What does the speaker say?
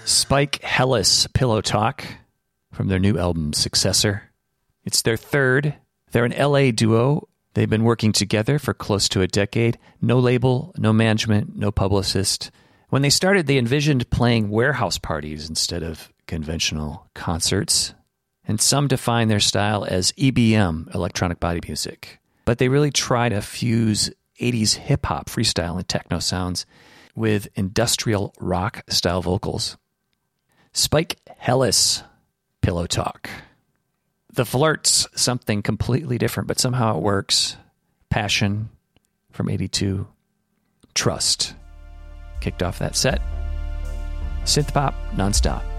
Spike Hellis, Pillow Talk, from their new album, Successor. It's their third. They're an LA duo. They've been working together for close to a decade. No label, no management, no publicist. When they started, they envisioned playing warehouse parties instead of conventional concerts. And some define their style as EBM, electronic body music. But they really try to fuse 80s hip-hop, freestyle, and techno sounds with industrial rock-style vocals. Spike Hellis, Pillow Talk. The Flirts, something completely different, but somehow it works. Passion, from 82. Trust, kicked off that set. Synth pop, nonstop.